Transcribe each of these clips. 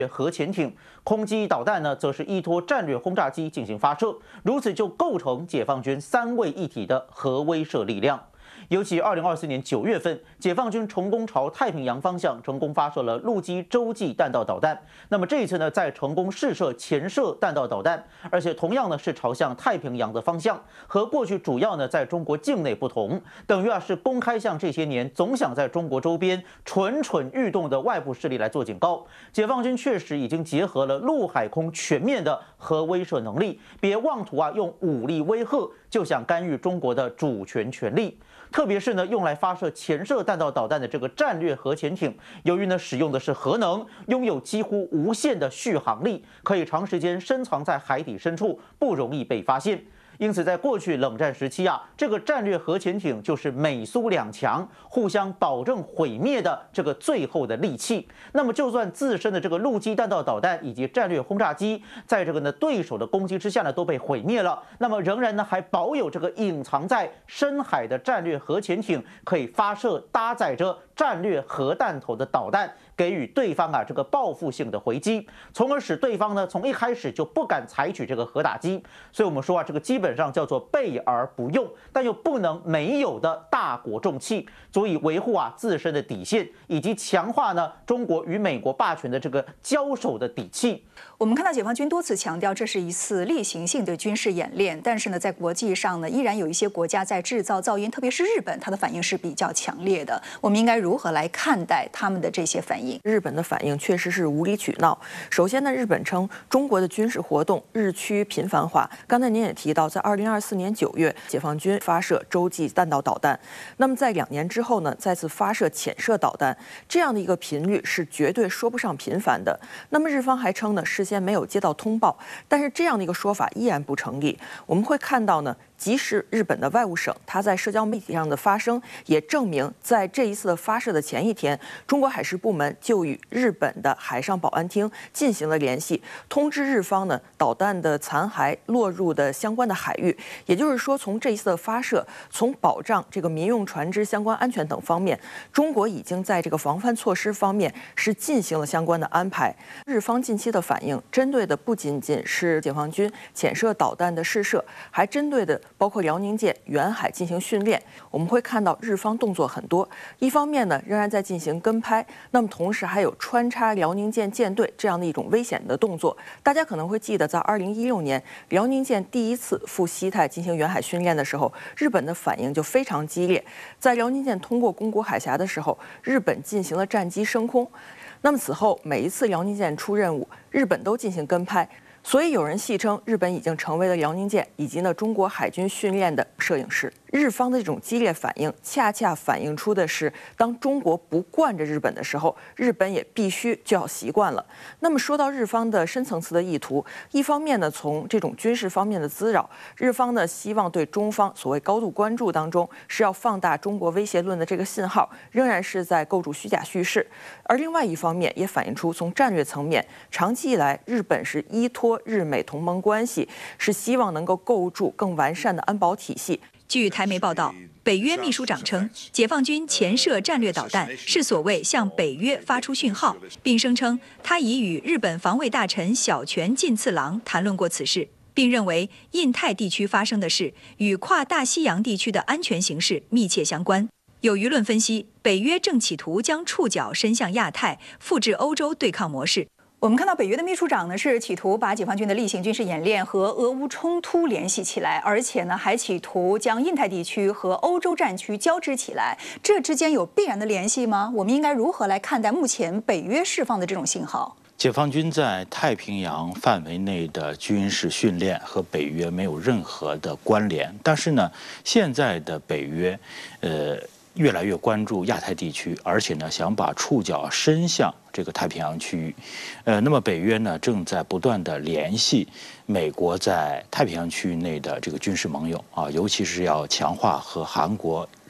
核潜艇，空基导弹呢，则是依托战略轰炸机进行发射，如此就构成解放军三位一体的核威慑力量。尤其2024年9月份，解放军成功朝太平洋方向成功发射了陆基洲际弹道导弹。那么这一次呢，再成功试射潜射弹道导弹，而且同样呢是朝向太平洋的方向，和过去主要呢在中国境内不同，等于是公开向这些年总想在中国周边蠢蠢欲动的外部势力来做警告。解放军确实已经结合了陆海空全面的核威慑能力，别妄图用武力威吓，就想干预中国的主权权利。特别是呢，用来发射潜射弹道导弹的这个战略核潜艇，由于呢使用的是核能，拥有几乎无限的续航力，可以长时间深藏在海底深处，不容易被发现。因此，在过去冷战时期这个战略核潜艇就是美苏两强互相保证毁灭的这个最后的利器。那么，就算自身的这个陆基弹道导弹以及战略轰炸机，在这个对手的攻击之下都被毁灭了，那么仍然还保有这个隐藏在深海的战略核潜艇，可以发射搭载着战略核弹头的导弹，给予对方这个报复性的回击，从而使对方呢从一开始就不敢采取这个核打击。所以我们说这个基本上叫做备而不用，但又不能没有的大国重器，足以维护自身的底线，以及强化呢中国与美国霸权的这个交手的底气。 我们看到解放军多次强调，这是一次例行性的军事演练，但是呢，在国际上呢，依然有一些国家在制造噪音，特别是日本，它的反应是比较强烈的。我们应该如何来看待他们的这些反应？ 日本的反应确实是无理取闹。首先呢，日本称中国的军事活动日趋频繁化。刚才您也提到，在2024年9月，解放军发射洲际弹道导弹，那么在2年之后呢，再次发射潜射导弹，这样的一个频率是绝对说不上频繁的。那么日方还称呢，事先没有接到通报，但是这样的一个说法依然不成立。我们会看到呢，即使日本的外务省它在社交媒体上的发声，也证明在这一次的发射的前一天，中国海事部门就与日本的海上保安厅进行了联系，通知日方呢导弹的残骸落入的相关的海域。也就是说，从这一次的发射，从保障这个民用船只相关安全等方面，中国已经在这个防范措施方面是进行了相关的安排。日方近期的反应，针对的不仅仅是解放军潜射导弹的试射，还针对的包括辽宁舰远海进行训练。我们会看到日方动作很多，一方面呢仍然在进行跟拍，那么同时还有穿插辽宁舰舰队这样的一种危险的动作。大家可能会记得，在2016年辽宁舰第一次赴西太进行远海训练的时候，日本的反应就非常激烈。在辽宁舰通过宫古海峡的时候，日本进行了战机升空。那么此后每一次辽宁舰出任务，日本都进行跟拍。所以有人戏称，日本已经成为了辽宁舰以及中国海军训练的摄影师。日方的这种激烈反应，恰恰反映出的是，当中国不惯着日本的时候，日本也必须就要习惯了。那么说到日方的深层次的意图，一方面呢，从这种军事方面的滋扰，日方呢希望对中方所谓高度关注当中是要放大中国威胁论的这个信号，仍然是在构筑虚假叙事。而另外一方面也反映出，从战略层面，长期以来日本是依托日美同盟关系，是希望能够构筑更完善的安保体系。 据台媒报道，北约秘书长称，解放军潜射战略导弹是所谓向北约发出讯号，并声称他已与日本防卫大臣小泉进次郎谈论过此事，并认为印太地区发生的事与跨大西洋地区的安全形势密切相关。有舆论分析，北约正企图将触角伸向亚太，复制欧洲对抗模式。我们看到北约的秘书长呢是企图把解放军的例行军事演练和俄乌冲突联系起来，而且呢还企图将印太地区和欧洲战区交织起来，这之间有必然的联系吗？我们应该如何来看待目前北约释放的这种信号？ 解放军在太平洋范围内的军事训练和北约没有任何的关联，但是呢，现在的北约，越来越关注亚太地区，而且呢，想把触角伸向这个太平洋区域。那么北约呢，正在不断的联系美国在太平洋区域内的这个军事盟友啊，尤其是要强化和韩国、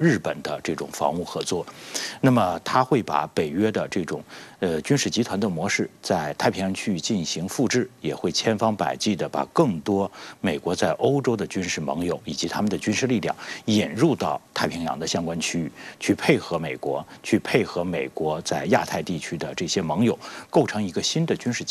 日本的这种防务合作。那么他会把北约的这种军事集团的模式在太平洋区域进行复制，也会千方百计地把更多美国在欧洲的军事盟友以及他们的军事力量引入到太平洋的相关区域，去配合美国，去配合美国在亚太地区的这些盟友，构成一个新的军事